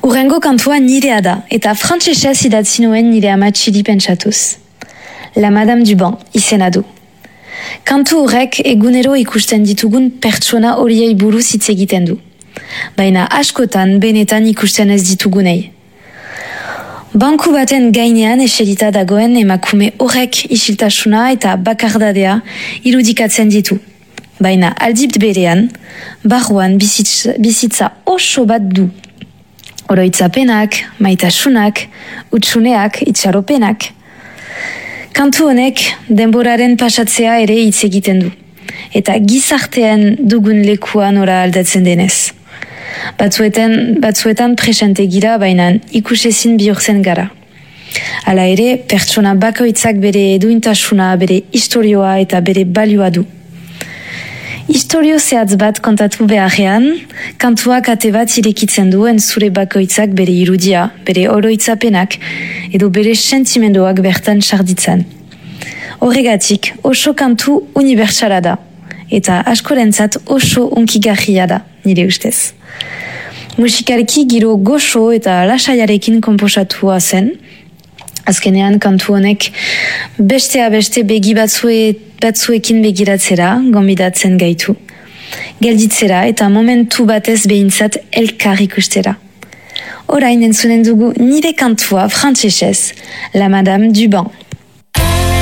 Urrengo kantua nirea da, eta frantsesez idatzi nuen nire amatxiri pentsatuz. La Madame du Ban izena du. Kantu horrek egunero ikusten ditugun pertsona horiei buruz hitz egiten du. Baina askotan benetan ikusten ez ditugunei. Banku baten gainean eserita dagoen emakume horrek isiltasuna eta bakardadea irudikatzen ditu. Baina aldibt berean, barruan bizitza oso bat du. Oroitzapenak, maitasunak, utsuneak, itxaropenak. Kantu honek denboraren pasatzea ere hitz egiten du. Eta gizartean dugun lekua nora aldatzen denez. Batzuetan presente gira, baina ikusezin bihurtzen gara. Hala ere, pertsona bakoitzak bere duintasuna, bere istorioa eta bere balioa du. Istorio zehatz bat kontatu beharrean, kantuak ate bat irekitzen duen zure bakoitzak bere irudia, bere oroitzapenak edo bere sentimendoak bertan sarditzan. Horregatik, oso kantu unibertsala da, eta askorentzat oso unkigarria da, nire ustez. Musikalki giro goxo eta lasaiarekin konposatua zen. Azkenean kantu honek bestea beste begi batzuekin begiratzera gonbidatzen gaitu. Gelditzera eta momentu batez behintzat elkar ikustera. Orain entzunen dugu nire kantua frantsesez, La Madame du Ban.